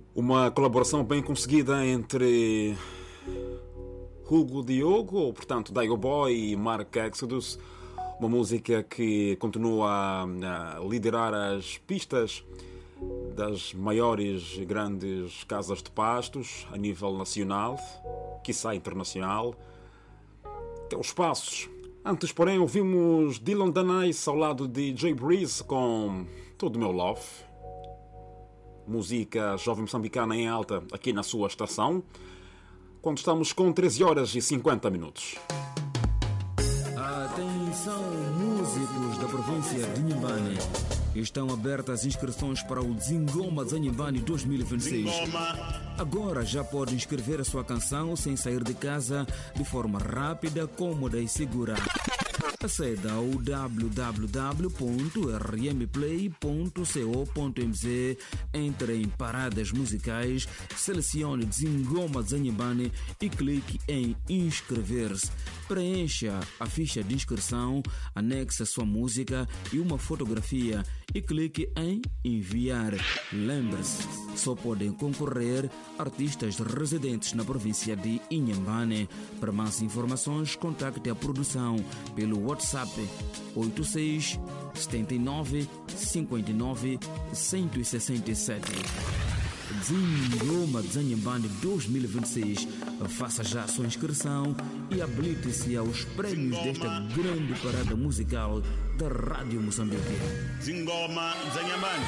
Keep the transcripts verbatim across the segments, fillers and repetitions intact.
Uma colaboração bem conseguida entre Hugo Diogo, ou portanto Daigo Boy e Mark Exodus. Uma música que continua a liderar as pistas das maiores e grandes casas de pastos a nível nacional, quiçá internacional. Até os passos. Antes, porém, ouvimos Dylan Danais ao lado de Jay Breeze com Todo o Meu Love. Música jovem moçambicana em alta aqui na sua estação, quando estamos com treze horas e cinquenta minutos. Atenção, músicos da província de Inhambane. Estão abertas as inscrições para o Zingoma Zanyimbane dois mil e vinte e seis. Agora já pode inscrever a sua canção sem sair de casa, de forma rápida, cômoda e segura. Aceda ao w w w ponto r m play ponto co ponto m z, entre em paradas musicais, selecione Zingoma Zanyimbane e clique em inscrever-se. Preencha a ficha de inscrição, anexe a sua música e uma fotografia e clique em enviar. Lembre-se, só podem concorrer artistas residentes na província de Inhambane. Para mais informações, contacte a produção pelo WhatsApp oito seis sete nove cinco nove um seis sete. Zingoma Zanyimbane dois mil e vinte e seis. Faça já a sua inscrição e habilite-se aos prémios desta grande parada musical da Rádio Moçambique. Zingoma Zanyimbane.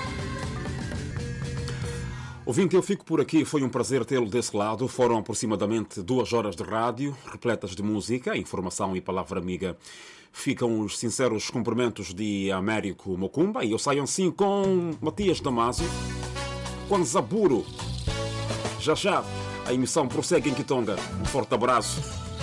Ouvinte, eu fico por aqui. Foi um prazer tê-lo desse lado. Foram aproximadamente duas horas de rádio, repletas de música, informação e palavra amiga. Ficam os sinceros cumprimentos de Américo Mocumba e eu saio assim com Matias Damasio, com Zaburo. Já já, a emissão prossegue em Kitonga. Um forte abraço.